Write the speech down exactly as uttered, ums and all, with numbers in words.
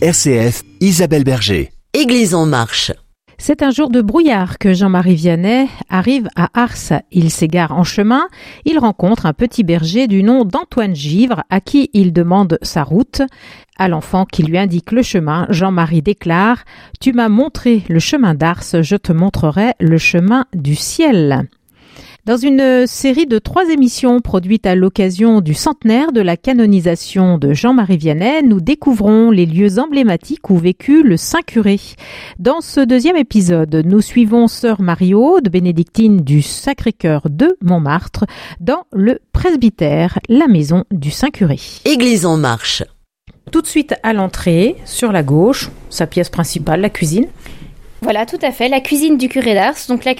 R C F, Isabelle Berger. Église en marche. C'est un jour de brouillard que Jean-Marie Vianney arrive à Ars. Il s'égare en chemin. Il rencontre un petit berger du nom d'Antoine Givre à qui il demande sa route. À l'enfant qui lui indique le chemin, Jean-Marie déclare « Tu m'as montré le chemin d'Ars, je te montrerai le chemin du ciel ». Dans une série de trois émissions produites à l'occasion du centenaire de la canonisation de Jean-Marie Vianney, nous découvrons les lieux emblématiques où vécut le Saint-Curé. Dans ce deuxième épisode, nous suivons sœur Marie-Aude, bénédictine du Sacré-Cœur de Montmartre, dans le presbytère, la maison du Saint-Curé. Église en marche. Tout de suite à l'entrée, sur la gauche, sa pièce principale, la cuisine. Voilà, tout à fait, la cuisine du curé d'Ars. Donc la